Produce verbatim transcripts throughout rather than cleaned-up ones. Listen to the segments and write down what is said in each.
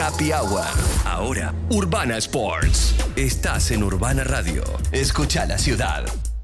Happy Hour. Ahora, Urbana Sports. Estás en Urbana Radio. Escucha la ciudad.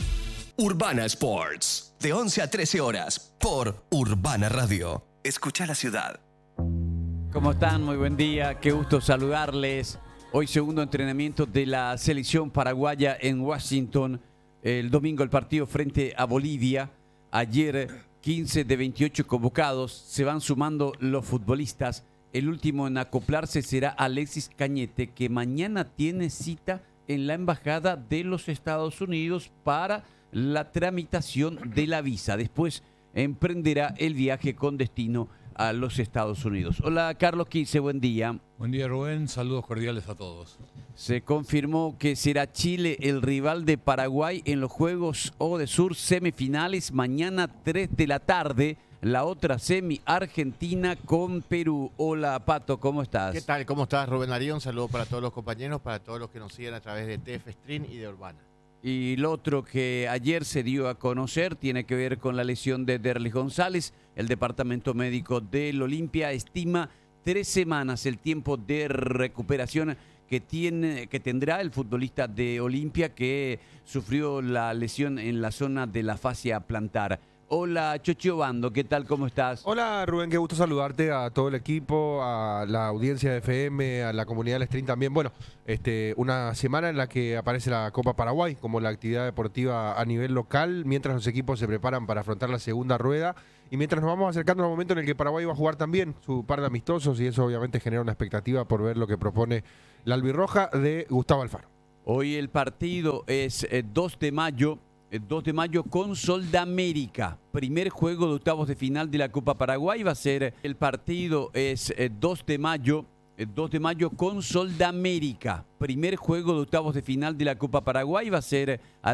Urbana Sports. De once a trece horas por Urbana Radio. Escucha la ciudad. ¿Cómo están? Muy buen día. Qué gusto saludarles. Hoy segundo entrenamiento de la selección paraguaya en Washington. El domingo el partido frente a Bolivia. Ayer quince de veintiocho convocados. Se van sumando los futbolistas. El último en acoplarse será Alexis Cañete, que mañana tiene cita en la Embajada de los Estados Unidos para la tramitación de la visa. Después emprenderá el viaje con destino a los Estados Unidos. Hola, Carlos Quince, buen día. Buen día, Rubén. Saludos cordiales a todos. Se confirmó que será Chile el rival de Paraguay en los Juegos Odesur semifinales mañana tres de la tarde. La otra semi, Argentina con Perú. Hola, Pato, ¿cómo estás? ¿Qué tal? ¿Cómo estás, Rubén Darío? Un saludo para todos los compañeros, para todos los que nos siguen a través de T F Stream y de Urbana. Y lo otro que ayer se dio a conocer tiene que ver con la lesión de Derlis González. El Departamento Médico del Olimpia estima tres semanas el tiempo de recuperación que, tiene, que tendrá el futbolista de Olimpia que sufrió la lesión en la zona de la fascia plantar. Hola, Chochi Obando, ¿qué tal? ¿Cómo estás? Hola, Rubén, qué gusto saludarte, a todo el equipo, a la audiencia de F M, a la comunidad del stream también. Bueno, este, una semana en la que aparece la Copa Paraguay como la actividad deportiva a nivel local, mientras los equipos se preparan para afrontar la segunda rueda y mientras nos vamos acercando al momento en el que Paraguay va a jugar también su par de amistosos, y eso obviamente genera una expectativa por ver lo que propone la albirroja de Gustavo Alfaro. Hoy el partido es eh, dos de mayo. dos de mayo con Sol de América. Primer juego de octavos de final de la Copa Paraguay. Va a ser el partido es eh, dos de mayo. Eh, dos de mayo con Sol de América. Primer juego de octavos de final de la Copa Paraguay. Va a ser a